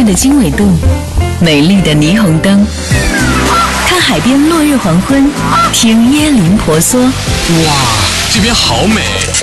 的经纬度，美丽的霓虹灯，看海边落日黄昏，听椰林婆娑。 哇，这边好美！